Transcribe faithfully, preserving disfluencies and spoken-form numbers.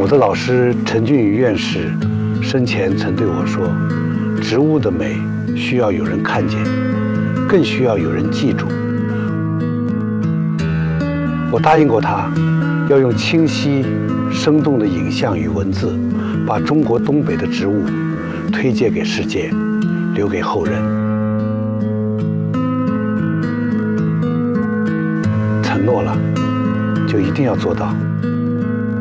我的老师陈俊宇院士生前曾对我说，植物的美需要有人看见，更需要有人记住。我答应过他，要用清晰生动的影像与文字，把中国东北的植物推介给世界，留给后人。承诺了，就一定要做到。